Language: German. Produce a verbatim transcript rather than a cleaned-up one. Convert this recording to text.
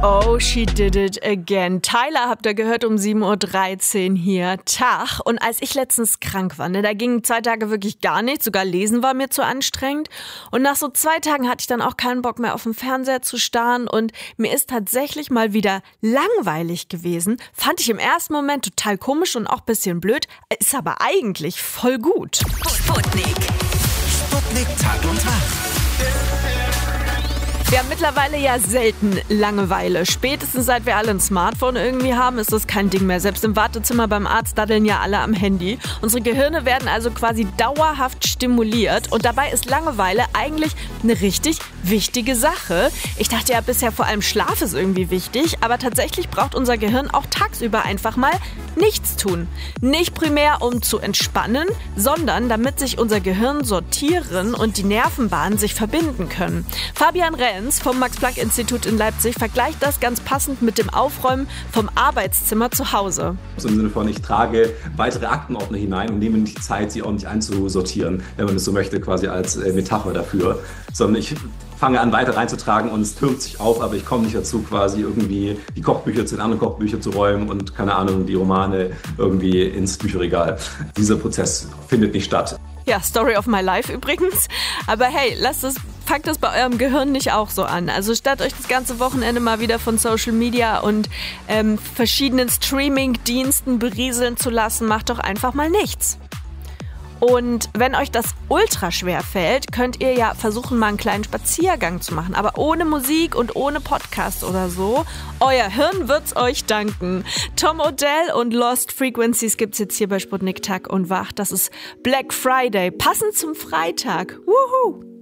Oh, she did it again. Tyler habt ihr gehört um sieben Uhr dreizehn hier. Tag. Und als ich letztens krank war, ne, da gingen zwei Tage wirklich gar nichts. Sogar lesen war mir zu anstrengend. Und nach so zwei Tagen hatte ich dann auch keinen Bock mehr auf den Fernseher zu starren. Und mir ist tatsächlich mal wieder langweilig gewesen. Fand ich im ersten Moment total komisch und auch ein bisschen blöd. Ist aber eigentlich voll gut. Sputnik. Sputnik Tag und Nacht. Wir haben mittlerweile ja selten Langeweile. Spätestens seit wir alle ein Smartphone irgendwie haben, ist das kein Ding mehr. Selbst im Wartezimmer beim Arzt daddeln ja alle am Handy. Unsere Gehirne werden also quasi dauerhaft stimuliert. Und dabei ist Langeweile eigentlich eine richtig wichtige Sache. Ich dachte ja bisher vor allem Schlaf ist irgendwie wichtig. Aber tatsächlich braucht unser Gehirn auch tagsüber einfach mal nichts tun. Nicht primär um zu entspannen, sondern damit sich unser Gehirn sortieren und die Nervenbahnen sich verbinden können. Fabian Renz vom Max-Planck-Institut in Leipzig vergleicht das ganz passend mit dem Aufräumen vom Arbeitszimmer zu Hause. So im Sinne von, ich trage weitere Aktenordner hinein und nehme nicht die Zeit, sie ordentlich einzusortieren, wenn man es so möchte, quasi als Metapher dafür. Sondern ich fange an, weiter reinzutragen und es türmt sich auf, aber ich komme nicht dazu, quasi irgendwie die Kochbücher zu den anderen Kochbüchern zu räumen und, keine Ahnung, die Romane irgendwie ins Bücherregal. Dieser Prozess findet nicht statt. Ja, Story of my life übrigens. Aber hey, lasst es, fangt das bei eurem Gehirn nicht auch so an. Also statt euch das ganze Wochenende mal wieder von Social Media und ähm, verschiedenen Streaming-Diensten berieseln zu lassen, macht doch einfach mal nichts. Und wenn euch das ultra schwer fällt, könnt ihr ja versuchen, mal einen kleinen Spaziergang zu machen. Aber ohne Musik und ohne Podcast oder so. Euer Hirn wird's euch danken. Tom Odell und Lost Frequencies gibt's jetzt hier bei Sputnik Tag und Wach. Das ist Black Friday, passend zum Freitag. Wuhu!